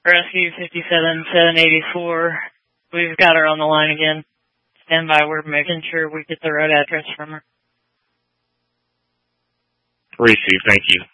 Rescue 57784. We've got her on the line again. Stand by. We're making sure we get the right address from her. Receive. Thank you.